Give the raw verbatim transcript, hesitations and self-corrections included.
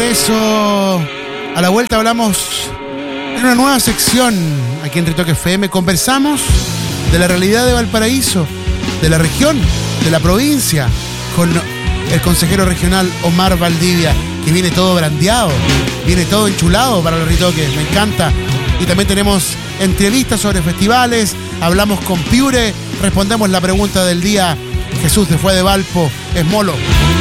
regreso. A la vuelta hablamos en una nueva sección aquí en Ritoque F M. Conversamos de la realidad de Valparaíso, de la región, de la provincia, con el consejero regional Omar Valdivia, que viene todo brandeado, viene todo enchulado para los ritoques, me encanta. Y también tenemos entrevistas sobre festivales, hablamos con Piure, respondemos la pregunta del día: Jesús se fue de Valpo, ¿es molo?